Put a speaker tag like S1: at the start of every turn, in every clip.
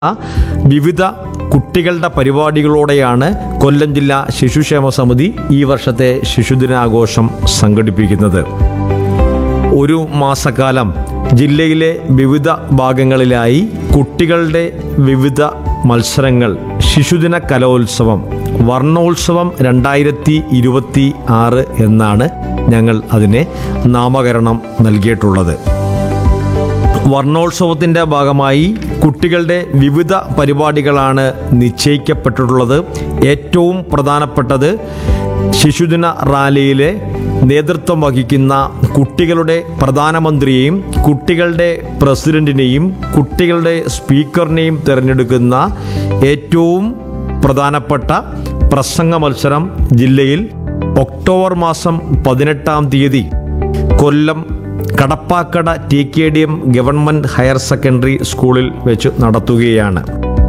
S1: വിവിധ കുട്ടികളുടെ പരിപാടികളോടെയാണ് കൊല്ലം ജില്ലാ ശിശുക്ഷേമ സമിതി ഈ വർഷത്തെ ശിശുദിനാഘോഷം സംഘടിപ്പിക്കുന്നത്. ഒരു മാസക്കാലം ജില്ലയിലെ വിവിധ ഭാഗങ്ങളിലായി കുട്ടികളുടെ വിവിധ മത്സരങ്ങൾ, ശിശുദിന കലോത്സവം, വർണ്ണോത്സവം 2026 എന്നാണ് ഞങ്ങൾ അതിനെ നാമകരണം നൽകിയിട്ടുള്ളത്. വർണ്ണോത്സവത്തിൻ്റെ ഭാഗമായി കുട്ടികളുടെ വിവിധ പരിപാടികളാണ് നിശ്ചയിക്കപ്പെട്ടിട്ടുള്ളത്. ഏറ്റവും പ്രധാനപ്പെട്ടത് ശിശുദിന റാലിയിലെ നേതൃത്വം വഹിക്കുന്ന കുട്ടികളുടെ പ്രധാനമന്ത്രിയെയും കുട്ടികളുടെ പ്രസിഡന്റിനെയും കുട്ടികളുടെ സ്പീക്കറിനെയും തിരഞ്ഞെടുക്കുന്ന ഏറ്റവും പ്രധാനപ്പെട്ട പ്രസംഗ മത്സരം ജില്ലയിൽ ഒക്ടോബർ മാസം 18-ാം തീയതി കൊല്ലം Kadappakada TKDM government higher secondary സ്കൂളിൽ വെച്ച് നടത്തുകയാണ്.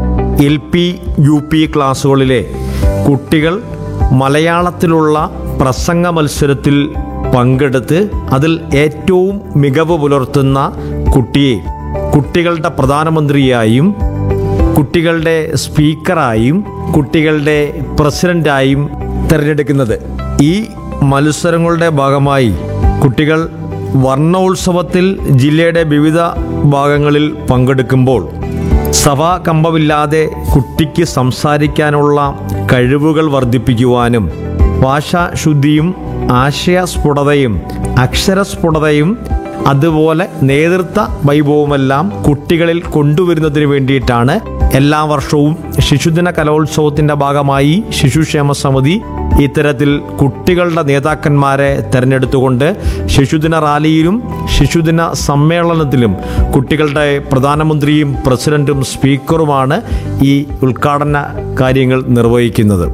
S1: LP UP ക്ലാസ്സുകളിലെ കുട്ടികൾ മലയാളത്തിലുള്ള പ്രസംഗ മത്സരത്തിൽ പങ്കെടുത്ത് അതിൽ ഏറ്റവും മികവ് പുലർത്തുന്ന കുട്ടിയെ കുട്ടികളുടെ പ്രധാനമന്ത്രിയായും കുട്ടികളുടെ സ്പീക്കറായും കുട്ടികളുടെ പ്രസിഡന്റായും തിരഞ്ഞെടുക്കുന്നത്. ഈ മത്സരങ്ങളുടെ ഭാഗമായി കുട്ടികൾ വർണ്ണോത്സവത്തിൽ ജില്ലയുടെ വിവിധ ഭാഗങ്ങളിൽ പങ്കെടുക്കുമ്പോൾ സഭാകമ്പമില്ലാതെ കുട്ടിക്ക് സംസാരിക്കാനുള്ള കഴിവുകൾ വർദ്ധിപ്പിക്കുവാനും ഭാഷാശുദ്ധിയും ആശയസ്ഫുടതയും അക്ഷരസ്ഫുടതയും അതുപോലെ നേതൃത്വ വൈഭവമെല്ലാം കുട്ടികളിൽ കൊണ്ടുവരുന്നതിന് വേണ്ടിയിട്ടാണ് എല്ലാ വർഷവും ശിശുദിന കലോത്സവത്തിൻ്റെ ഭാഗമായി ശിശുക്ഷേമ സമിതി ഇത്തരത്തിൽ കുട്ടികളുടെ നേതാക്കന്മാരെ തിരഞ്ഞെടുത്തുകൊണ്ട് ശിശുദിന റാലിയിലും ശിശുദിന സമ്മേളനത്തിലും കുട്ടികളുടെ പ്രധാനമന്ത്രിയും പ്രസിഡന്റും സ്പീക്കറുമാണ് ഈ ഉദ്ഘാടന കാര്യങ്ങൾ നിർവഹിക്കുന്നത്.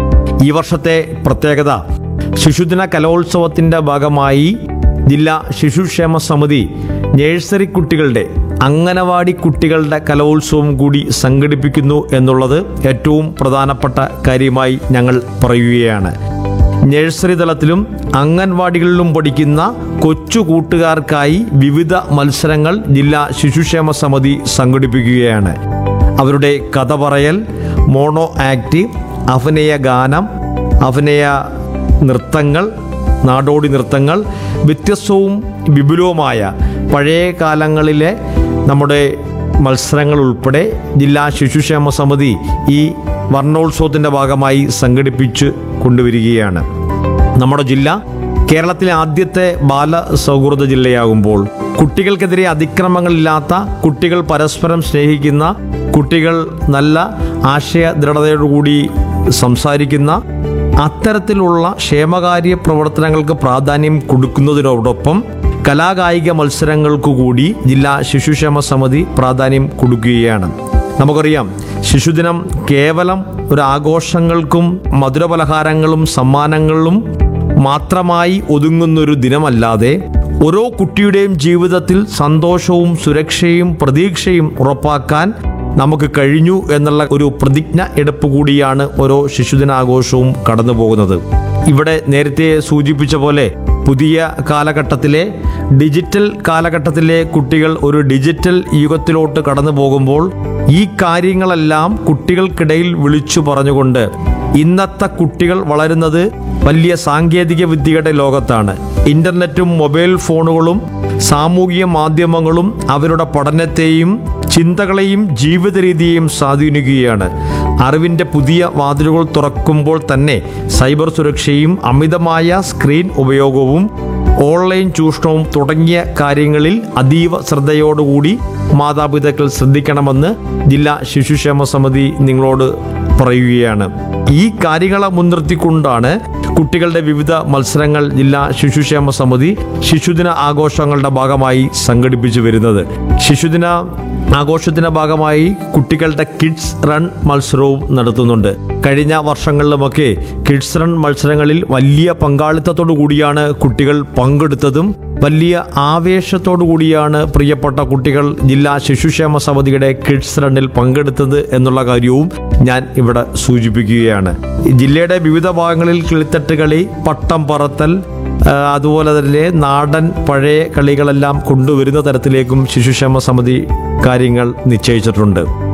S1: ഈ വർഷത്തെ പ്രത്യേകത, ശിശുദിന കലോത്സവത്തിൻ്റെ ഭാഗമായി ജില്ലാ ശിശുക്ഷേമ സമിതി നഴ്സറി കുട്ടികളുടെ, അംഗനവാടി കുട്ടികളുടെ കലോത്സവം കൂടി സംഘടിപ്പിക്കുന്നു എന്നുള്ളത് ഏറ്റവും പ്രധാനപ്പെട്ട കാര്യമായി ഞങ്ങൾ പറയുകയാണ്. നഴ്സറി തലത്തിലും അംഗൻവാടികളിലും പഠിക്കുന്ന കൊച്ചു കൂട്ടുകാർക്കായി വിവിധ മത്സരങ്ങൾ ജില്ലാ ശിശുക്ഷേമ സമിതി സംഘടിപ്പിക്കുകയാണ്. അവരുടെ കഥ പറയൽ, മോണോ ആക്ട്, അഭിനയ ഗാനം, അഭിനയ നൃത്തങ്ങൾ, നാടോടി നൃത്തങ്ങൾ, വ്യത്യസ്തവും വിപുലവുമായ പഴയ കാലങ്ങളിലെ നമ്മുടെ മത്സരങ്ങൾ ഉൾപ്പെടെ ജില്ലാ ശിശുക്ഷേമ സമിതി ഈ വർണ്ണോത്സവത്തിൻ്റെ ഭാഗമായി സംഘടിപ്പിച്ച് കൊണ്ടുവരികയാണ്. നമ്മുടെ ജില്ല കേരളത്തിലെ ആദ്യത്തെ ബാലസൗഹൃദ ജില്ലയാകുമ്പോൾ കുട്ടികൾക്കെതിരെ അതിക്രമങ്ങളില്ലാത്ത, കുട്ടികൾ പരസ്പരം സ്നേഹിക്കുന്ന, കുട്ടികൾ നല്ല ആശയ ദൃഢതയോടുകൂടി സംസാരിക്കുന്ന അത്തരത്തിലുള്ള ക്ഷേമകാര്യ പ്രവർത്തനങ്ങൾക്ക് പ്രാധാന്യം കൊടുക്കുന്നതിനോടൊപ്പം കലാകായിക മത്സരങ്ങൾക്ക് കൂടി ജില്ലാ ശിശുക്ഷേമ സമിതി പ്രാധാന്യം കൊടുക്കുകയാണ്. നമുക്കറിയാം, ശിശുദിനം കേവലം ഒരു ആഘോഷങ്ങൾക്കും മധുരപലഹാരങ്ങളും സമ്മാനങ്ങളും മാത്രമായി ഒതുങ്ങുന്നൊരു ദിനമല്ലാതെ ഓരോ കുട്ടിയുടെയും ജീവിതത്തിൽ സന്തോഷവും സുരക്ഷയും പ്രതീക്ഷയും ഉറപ്പാക്കാൻ നമുക്ക് കഴിഞ്ഞു എന്നുള്ള ഒരു പ്രതിജ്ഞ എടുപ്പ് കൂടിയാണ് ഓരോ ശിശുദിനാഘോഷവും കടന്നു പോകുന്നത്. ഇവിടെ നേരത്തെ സൂചിപ്പിച്ച പോലെ പുതിയ കാലഘട്ടത്തിലെ ഡിജിറ്റൽ കാലഘട്ടത്തിലെ കുട്ടികൾ ഒരു ഡിജിറ്റൽ യുഗത്തിലോട്ട് കടന്നു പോകുമ്പോൾ ഈ കാര്യങ്ങളെല്ലാം കുട്ടികൾക്കിടയിൽ വിളിച്ചു പറഞ്ഞുകൊണ്ട് ഇന്നത്തെ കുട്ടികൾ വളരുന്നത് വലിയ സാങ്കേതിക വിദ്യയുടെ ലോകത്താണ്. ഇന്റർനെറ്റും മൊബൈൽ ഫോണുകളും സാമൂഹിക മാധ്യമങ്ങളും അവരുടെ പഠനത്തെയും ചിന്തകളെയും ജീവിത രീതിയെയും സ്വാധീനിക്കുകയാണ്. അറിവിൻ്റെ പുതിയ വാതിലുകൾ തുറക്കുമ്പോൾ തന്നെ സൈബർ സുരക്ഷയും അമിതമായ സ്ക്രീൻ ഉപയോഗവും ഓൺലൈൻ ചൂഷണവും തുടങ്ങിയ കാര്യങ്ങളിൽ അതീവ ശ്രദ്ധയോടുകൂടി മാതാപിതാക്കൾ ശ്രദ്ധിക്കണമെന്ന് ജില്ലാ ശിശുക്ഷേമ സമിതി നിങ്ങളോട് പറയുകയാണ്. ഈ കാര്യങ്ങളെ മുൻനിർത്തിക്കൊണ്ടാണ് കുട്ടികളുടെ വിവിധ മത്സരങ്ങൾ ജില്ലാ ശിശുക്ഷേമ സമിതി ശിശുദിന ആഘോഷങ്ങളുടെ ഭാഗമായി സംഘടിപ്പിച്ചു വരുന്നത്. ശിശുദിന ആഘോഷത്തിന്റെ ഭാഗമായി കുട്ടികളുടെ കിഡ്സ് റൺ മത്സരവും നടത്തുന്നുണ്ട്. കഴിഞ്ഞ വർഷങ്ങളിലുമൊക്കെ കിഡ്സ് റൺ മത്സരങ്ങളിൽ വലിയ പങ്കാളിത്തത്തോടു കൂടിയാണ് കുട്ടികൾ പങ്കെടുത്തതും വലിയ ആവേശത്തോടു കൂടിയാണ് പ്രിയപ്പെട്ട കുട്ടികൾ ജില്ലാ ശിശുക്ഷേമ സമിതിയുടെ കിഡ്സ് റണ്ണിൽ പങ്കെടുത്തത് എന്നുള്ള കാര്യവും ഞാൻ ഇവിടെ സൂചിപ്പിക്കുകയാണ്. ജില്ലയുടെ വിവിധ ഭാഗങ്ങളിൽ കിളിത്തട്ട് കളി, പട്ടം പറത്തൽ, അതുപോലെ തന്നെ നാടൻ പഴയ കളികളെല്ലാം കൊണ്ടുവരുന്ന തരത്തിലേക്കും ശിശുക്ഷേമ സമിതി കാര്യങ്ങൾ നിശ്ചയിച്ചിട്ടുണ്ട്.